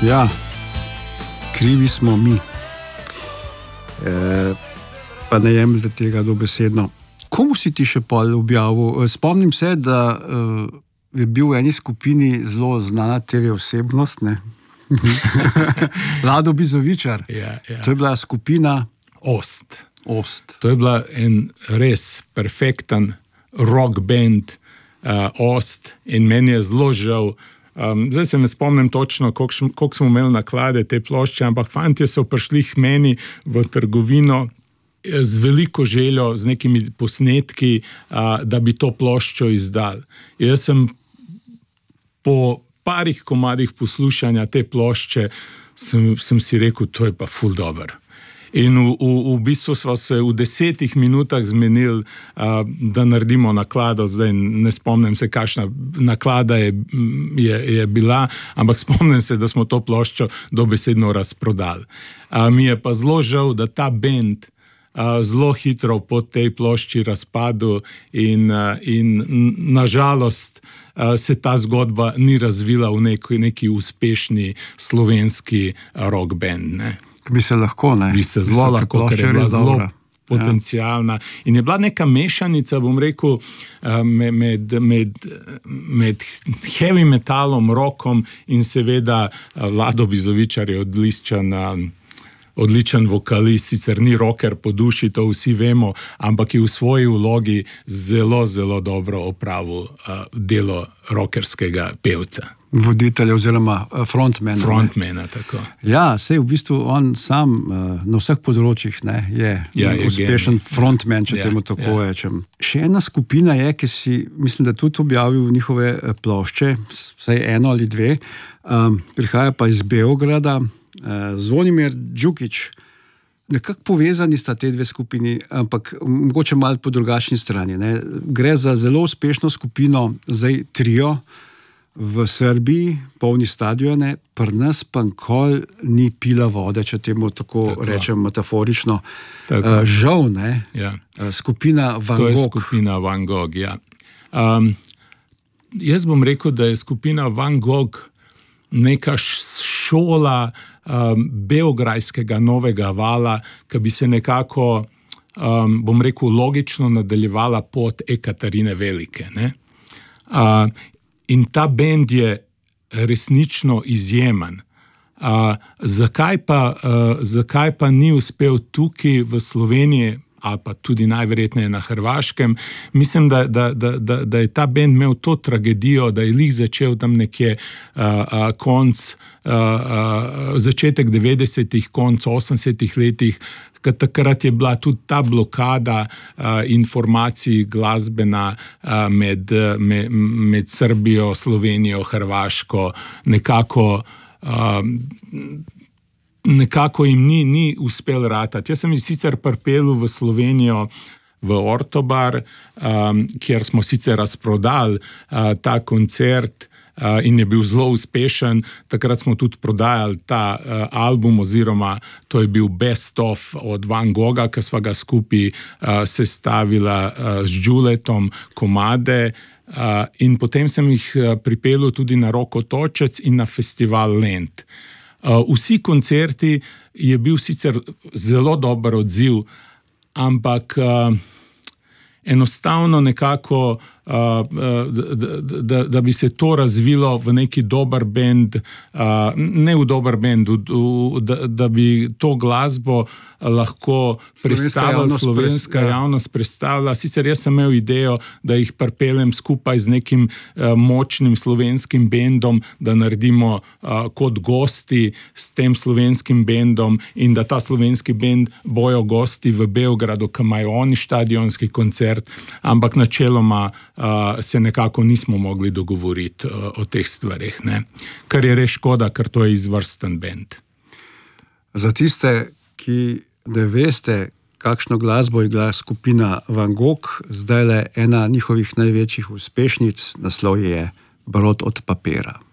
Ja, krivi smo mi. Pa ne jemljite tega dobesedno. Komu si ti še pol objavil? Spomnim se, da je bil v eni skupini zelo znana TV osebnost, ne? Lado Bizovičar. Ja. To je bila skupina Ost. To je bila en res perfekten rock band Ost in meni je zelo žal. Zdaj se ne spomnim točno, koliko smo imeli naklade te plošče, ampak fantje so prišli k meni v trgovino z veliko željo, z nekimi posnetki, da bi to ploščo izdali. Jaz sem po parih komadih poslušanja te plošče sem si rekel, to je pa ful dober. In v bistvu sva se v 10 minutah zmenili, da naredimo naklado. Zdaj ne spomnim se, kakšna naklada je bila, ampak spomnim se, da smo to ploščo dobesedno razprodali. Mi je pa zelo žal, da ta band zelo hitro po tej plošči razpadu in nažalost se ta zgodba ni razvila v neki uspešni slovenski rock band, ne. Bi se lahko, ne? Bi se zelo lahko, ker je bila zelo potencialna. In je bila neka mešanica, bom rekel, med heavy metalom, rockom in seveda Lado Bizovičar je odličen vokalist, sicer ni rocker po duši, to vsi vemo, ampak je v svoji vlogi zelo, zelo dobro opravil delo rockerskega pevca. Voditelja oziroma frontmana. Frontmana, tako. Ja, sej v bistvu on sam na vseh področjih je uspešen frontman, če temu tako rečem. Še ena skupina je, ki si, mislim, da tudi objavil njihove plošče, vsaj eno ali dve, prihaja pa iz Beograda, Zvonimir Đukić. Nekako povezani sta te dve skupini, ampak mogoče malo po drugačni strani, ne. Gre za zelo uspešno skupino, zdaj trio, v Srbiji, polni stadione, pri nas pa nikoli ni pila vode, če temu tako rečem metaforično. Žal, ne? Ja. Skupina Van Gogh. To je skupina Van Gogh, ja. Jaz bom rekel, da je skupina Van Gogh neka šola beograjskega novega vala, ki bi se nekako, bom rekel, logično nadaljevala pot Ekaterine Velike, ne? In ta bend je resnično izjemen. Zakaj pa ni uspel tukaj v Sloveniji, ali pa tudi najverjetneje na Hrvaškem? Mislim, da je ta bend imel to tragedijo, da je lih začel tam nekje začetek 90-ih, konc 80-ih letih, ker takrat je bila tudi ta blokada informacij glasbena med Srbijo, Slovenijo, Hrvaško, nekako jim ni uspel ratati. Jaz sem jih sicer pripeljal v Slovenijo v Ortobar, kjer smo sicer razprodali ta koncert in je bil zelo uspešen. Takrat smo tudi prodajali ta album, oziroma to je bil Best of od Van Gogha, ki sva ga skupaj sestavila z Đuletom komade, in potem sem jih pripeljal tudi na Rock Otočec in na festival Lent. Vsi koncerti je bil sicer zelo dober odziv, ampak enostavno nekako, da bi se to razvilo v neki dober bend, ne v dober bend, da bi to glasbo lahko predstavila slovenska javnost predstavila. Sicer jaz sem imel idejo, da jih pripeljem skupaj z nekim močnim slovenskim bendom, da naredimo kot gosti s tem slovenskim bendom in da ta slovenski bend bojo gosti v Beogradu, ki imajo oni štadionski koncert, ampak načeloma se nekako nismo mogli dogovoriti o teh stvarih, ne. Kar je res škoda, ker to je izvrsten bend. Za tiste, ki ne veste, kakšno glasbo igra skupina Van Gogh, zdajle ena njihovih največjih uspešnic, naslov je Brod od papira.